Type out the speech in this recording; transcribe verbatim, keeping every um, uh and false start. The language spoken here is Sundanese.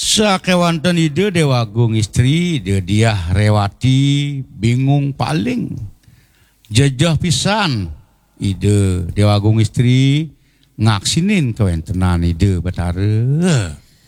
Sakewanten ide Dewagung istri de dia rewati bingung paling jejah pisan ide Dewagung istri ngaksinin kewentenan ide Batara.